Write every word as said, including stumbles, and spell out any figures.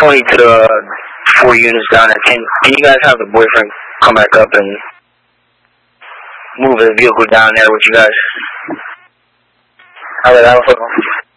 twenty to the uh, four units down there. Can, can you guys have the boyfriend come back up and move the vehicle down there with you guys? Alright, Alpha.